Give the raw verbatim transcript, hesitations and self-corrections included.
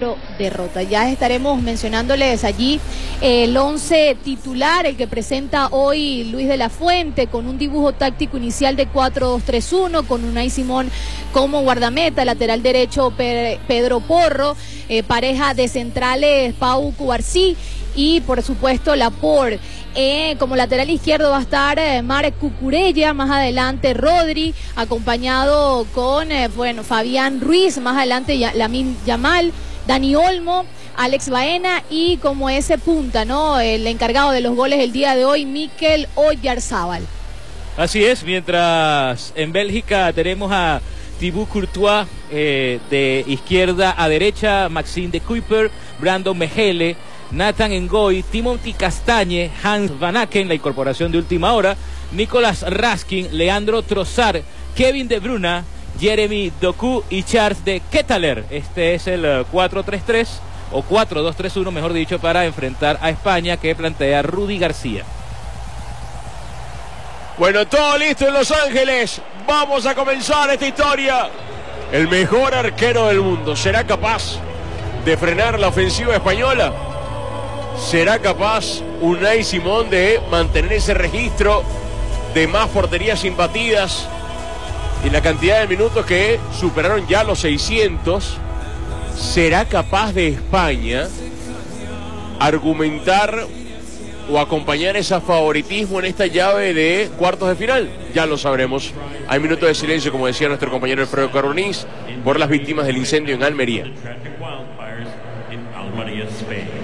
cuatro derrotas. Ya estaremos mencionándoles allí el once titular, el que presenta hoy Luis de la Fuente, con un dibujo táctico inicial de cuatro dos tres uno, con Unai Simón como guardameta, lateral derecho Pedro Porro, eh, pareja de centrales Pau Cubarsí y por supuesto Laporte. Eh, como lateral izquierdo va a estar eh, Marc Cucurella, más adelante Rodri, acompañado con eh, bueno, Fabián Ruiz, más adelante ya, Lamine Yamal, Dani Olmo, Alex Baena y como ese punta, ¿no? El encargado de los goles el día de hoy, Mikel Oyarzábal. Así es, mientras en Bélgica tenemos a Thibaut Courtois eh, de izquierda a derecha, Maxime de Kuyper, Brandon Mejele, Nathan Ngoy, Timothy Castagne, Hans Van Aken, la incorporación de última hora, Nicolas Raskin, Leandro Trossard, Kevin De Bruyne, Jeremy Doku y Charles de Ketelaere. Este es el cuatro tres tres o cuatro dos tres uno, mejor dicho, para enfrentar a España, que plantea Rudy García. Bueno, todo listo en Los Ángeles. Vamos a comenzar esta historia. El mejor arquero del mundo, ¿será capaz de frenar la ofensiva española? ¿Será capaz Unai Simón de mantener ese registro de más porterías imbatidas y la cantidad de minutos que superaron ya los seiscientos? ¿Será capaz de España argumentar o acompañar ese favoritismo en esta llave de cuartos de final? Ya lo sabremos. Hay minutos de silencio, como decía nuestro compañero Alfredo Caroniz, por las víctimas del incendio en Almería.